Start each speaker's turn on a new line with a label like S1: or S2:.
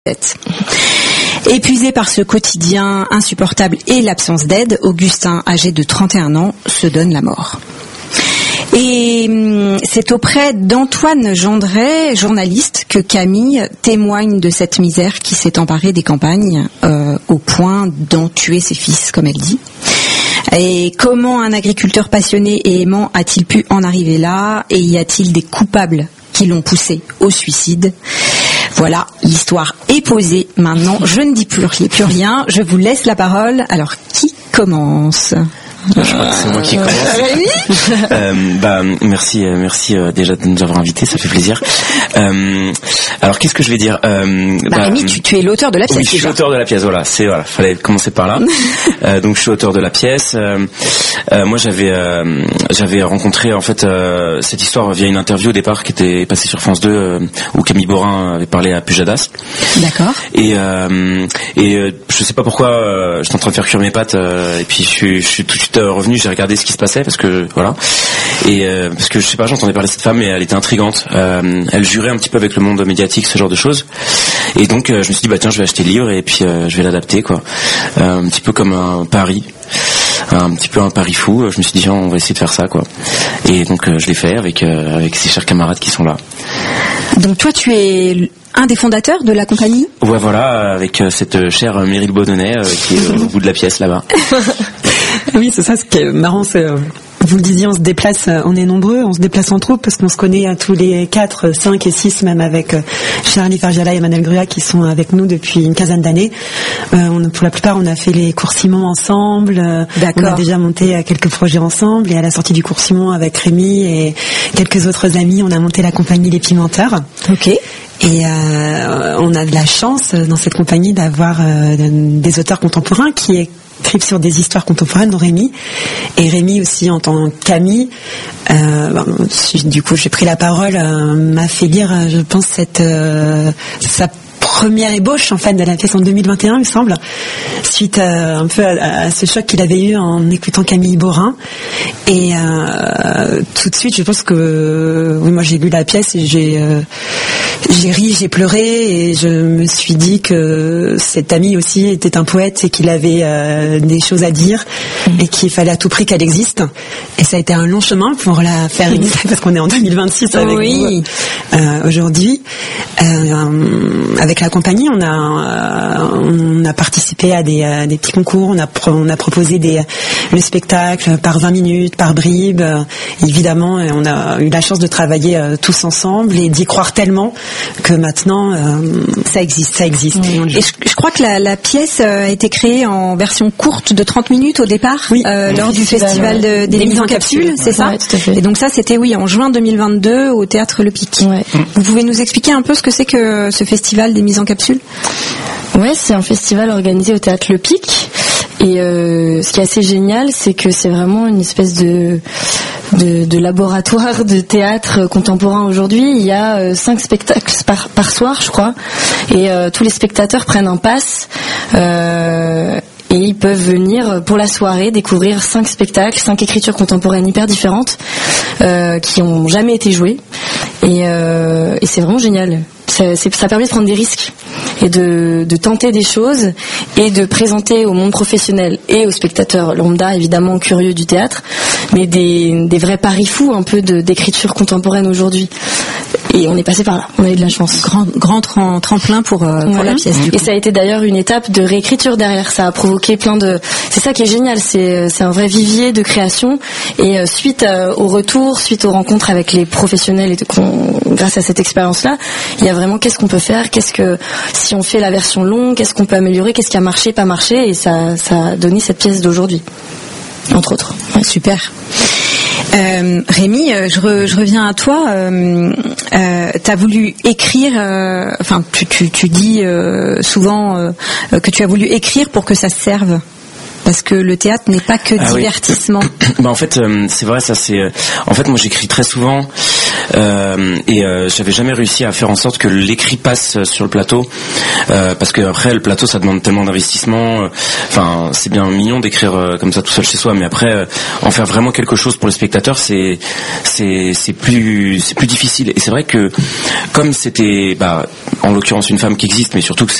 S1: 2007. Épuisé par ce quotidien insupportable et l'absence d'aide, Augustin, âgé de 31 ans, se donne la mort. Et c'est auprès d'Antoine Gendret, journaliste, que Camille témoigne de cette misère qui s'est emparée des campagnes au point d'en tuer ses fils, comme elle dit. Et comment un agriculteur passionné et aimant a-t-il pu en arriver là? Et y a-t-il des coupables qui l'ont poussé au suicide? Voilà, l'histoire est posée. Maintenant, je ne dis plus rien. Je vous laisse la parole. Alors, qui commence?
S2: Je crois que c'est moi qui commence. Merci déjà de nous avoir invités, ça fait plaisir. Alors qu'est-ce que je vais dire?
S1: Rémi, tu es l'auteur de la pièce.
S2: Oui, je suis l'auteur de la pièce. Voilà, fallait commencer par là. Donc je suis auteur de la pièce. Moi, j'avais rencontré en fait cette histoire via une interview au départ qui était passée sur France 2 où Camille Borin avait parlé à Pujadas.
S1: D'accord.
S2: Et je sais pas pourquoi j'étais en train de faire cuire mes pâtes et puis je suis tout de suite revenu, j'ai regardé ce qui se passait parce que voilà, et parce que je sais pas, j'entendais parler de cette femme mais elle était intrigante, elle jurait un petit peu avec le monde médiatique, ce genre de choses, et donc je me suis dit bah tiens, je vais acheter le livre et puis je vais l'adapter quoi, un petit peu comme un pari fou. Je me suis dit tiens, on va essayer de faire ça quoi, et donc je l'ai fait avec ces chers camarades qui sont là.
S1: Donc toi tu es un des fondateurs de la compagnie?
S2: Ouais, voilà, avec cette chère Meryl Baudonnet qui est au bout de la pièce là-bas.
S3: Oui, c'est ça, ce qui est marrant, c'est... Vous le disiez, on se déplace, on est nombreux, on se déplace en troupe parce qu'on se connaît tous les 4, 5 et 6, même avec Charlie Fargiala et Emmanuel Grua qui sont avec nous depuis une quinzaine d'années. Pour la plupart, on a fait les cours Simon ensemble. On a déjà monté quelques projets ensemble, et à la sortie du cours Simon avec Rémi et quelques autres amis, on a monté la compagnie Les Pimenteurs.
S1: Ok.
S3: Et on a de la chance dans cette compagnie d'avoir des auteurs contemporains qui écrivent sur des histoires contemporaines, dont Rémi. Et Rémi aussi, en tant qu'ami, du coup j'ai pris la parole, m'a fait lire, je pense, sa première ébauche en fait de la pièce en 2021, il me semble, suite un peu à ce choc qu'il avait eu en écoutant Camille Borin. Et tout de suite, je pense que oui, moi j'ai lu la pièce et j'ai ri, j'ai pleuré, et je me suis dit que cet ami aussi était un poète et qu'il avait des choses à dire et qu'il fallait à tout prix qu'elle existe. Et ça a été un long chemin pour la faire exister parce qu'on est en 2026 avec vous aujourd'hui. Avec la compagnie, on a participé à des petits concours, on a proposé le spectacle par 20 minutes, par bribes, évidemment, et on a eu la chance de travailler tous ensemble et d'y croire tellement que maintenant ça existe. Et
S1: je crois que la pièce a été créée en version courte de 30 minutes au départ, lors du festival des mises en capsule, c'est ça?
S4: Ouais, tout à fait.
S1: Et donc ça, c'était en juin 2022 au Théâtre Le Pic.
S4: Ouais.
S1: Vous pouvez nous expliquer un peu ce que c'est que ce festival des mises en capsule?
S4: Ouais, c'est un festival organisé au Théâtre Le Pic. Et ce qui est assez génial, c'est que c'est vraiment une espèce de laboratoire de théâtre contemporain aujourd'hui. Il y a 5 spectacles par soir, je crois. Et tous les spectateurs prennent un pass. Et ils peuvent venir pour la soirée découvrir 5 spectacles, 5 écritures contemporaines hyper différentes qui ont jamais été jouées. Et c'est vraiment génial. Ça permet de prendre des risques et de tenter des choses et de présenter au monde professionnel et aux spectateurs lambda, évidemment curieux du théâtre, mais des vrais paris fous un peu d'écriture contemporaine aujourd'hui. Et on est passé par là, on a eu de la chance.
S1: Grand tremplin pour la pièce.
S4: Et ça a été d'ailleurs une étape de réécriture derrière. Ça a provoqué plein de... C'est ça qui est génial, c'est un vrai vivier de création. Et suite au retour, suite aux rencontres avec les professionnels, grâce à cette expérience-là, il y a vraiment qu'est-ce qu'on peut faire, si on fait la version longue, qu'est-ce qu'on peut améliorer, qu'est-ce qui a marché, pas marché, et ça a donné cette pièce d'aujourd'hui, entre autres.
S1: Ouais, super. Rémi, je reviens à toi. T'as voulu écrire, tu dis souvent que tu as voulu écrire pour que ça se serve. Parce que le théâtre n'est pas que divertissement.
S2: Oui. En fait, c'est vrai, ça c'est. En fait, moi, j'écris très souvent et j'avais jamais réussi à faire en sorte que l'écrit passe sur le plateau, parce que après le plateau, ça demande tellement d'investissement. Enfin, c'est bien mignon d'écrire comme ça tout seul chez soi, mais après en faire vraiment quelque chose pour le spectateur, c'est plus difficile. Et c'est vrai que comme c'était, en l'occurrence, une femme qui existe, mais surtout que